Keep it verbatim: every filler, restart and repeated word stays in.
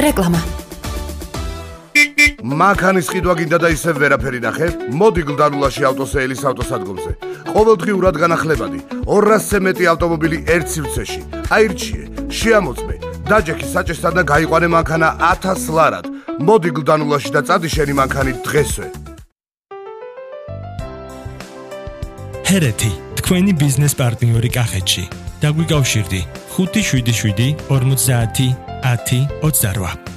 რეკლამა. მანქანის ყიდვა გინდა და ისევ ვერაფერი ნახე? მოდი გლდანულაში ავტოსეილის ავტოსადგომზე. ყოველდღიურად განახლებადი ორასზე მეტი ავტომობილი ერთ სივრცეში. აირჩიე, შეამოწმე, დაჯექი საჭესთან და გაიყვანე მანქანა ათას ლარად. მოდი გლდანულაში და წადი შენი მანქანით დღესვე. ჰერეთი, თქვენი ბიზნეს პარტნიორი კახეთში. დაგვიკავშირდი ხუთი შვიდი შვიდი ორმოცდაათი ათი ოცდარვა.